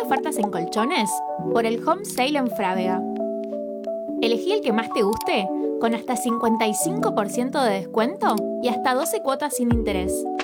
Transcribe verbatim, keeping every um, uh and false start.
ofertas en colchones? Por el Home Sale en Frávega. Elegí el que más te guste, con hasta cincuenta y cinco por ciento de descuento y hasta doce cuotas sin interés.